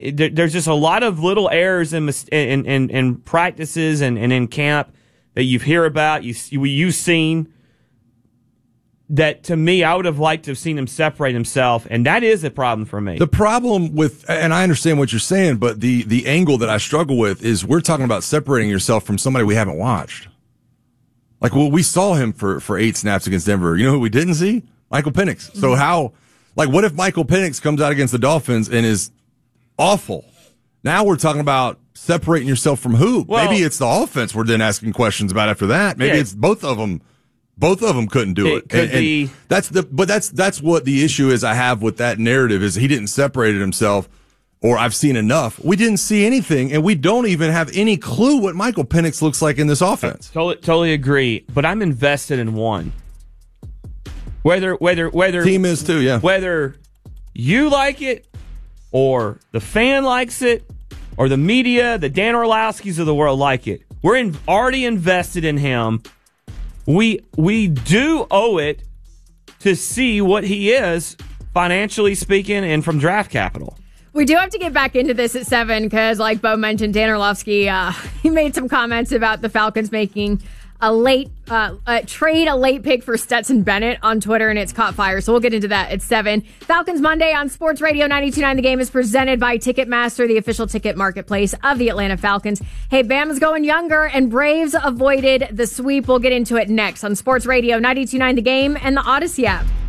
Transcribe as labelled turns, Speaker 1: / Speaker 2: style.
Speaker 1: there's just a lot of little errors in practices and in camp that you hear about, you've seen. That, to me, I would have liked to have seen him separate himself, and that is a problem for me.
Speaker 2: The problem with, and I understand what you're saying, but the angle that I struggle with is we're talking about separating yourself from somebody we haven't watched. Like, well, we saw him for 8 snaps against Denver. You know who we didn't see? Michael Penix. So what if Michael Penix comes out against the Dolphins and is awful? Now we're talking about separating yourself from who? Well, maybe it's the offense we're then asking questions about after that. Maybe it's both of them. Both of them couldn't do it. And that's what the issue is I have with that narrative is he didn't separate himself, or I've seen enough. We didn't see anything, and we don't even have any clue what Michael Penix looks like in this offense.
Speaker 1: Totally agree, but I'm invested in one. Whether
Speaker 2: team is too, yeah.
Speaker 1: Whether you like it, or the fan likes it, or the media, the Dan Orlowskis of the world like it, we're already invested in him. We do owe it to see what he is, financially speaking, and from draft capital.
Speaker 3: We do have to get back into this at 7 because, like Bo mentioned, Dan Orlovsky, he made some comments about the Falcons making a late pick for Stetson Bennett on Twitter, and it's caught fire. So we'll get into that at 7. Falcons Monday on Sports Radio 92.9. The Game is presented by Ticketmaster, the official ticket marketplace of the Atlanta Falcons. Hey, Bama's going younger, and Braves avoided the sweep. We'll get into it next on Sports Radio 92.9. The Game and the Odyssey app.